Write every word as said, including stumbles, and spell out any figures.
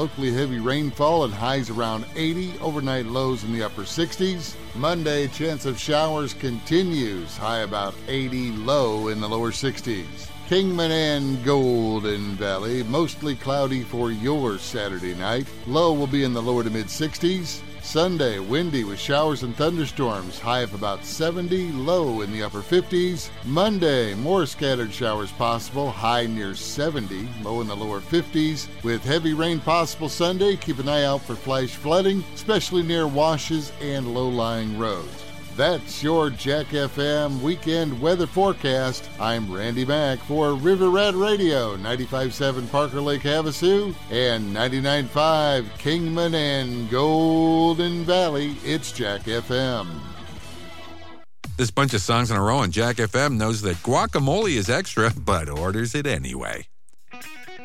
Locally heavy rainfall and highs around eighty. Overnight lows in the upper sixties. Monday, chance of showers continues. High about eighty, low in the lower sixties. Kingman and Golden Valley, mostly cloudy for your Saturday night. Low will be in the lower to mid-sixties. Sunday, windy with showers and thunderstorms. High of about seventy, low in the upper fifties. Monday, more scattered showers possible. High near seventy, low in the lower fifties. With heavy rain possible Sunday, keep an eye out for flash flooding, especially near washes and low-lying roads. That's your Jack F M weekend weather forecast. I'm Randy Mack for River Red Radio, ninety-five point seven Parker Lake Havasu and ninety-nine point five Kingman and Golden Valley. It's Jack F M. This bunch of songs in a row on Jack F M knows that guacamole is extra, but orders it anyway.